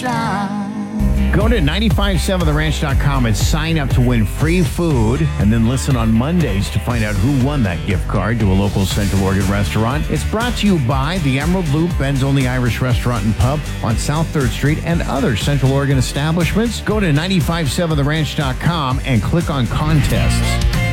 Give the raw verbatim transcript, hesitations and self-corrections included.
shine. Go to nine five seven the ranch dot com and sign up to win free food, and then listen on Mondays to find out who won that gift card to a local Central Oregon restaurant. It's brought to you by the Emerald Loop, Ben's Only Irish Restaurant and Pub on South third Street, and other Central Oregon establishments. Go to nine five seven the ranch dot com and click on contests.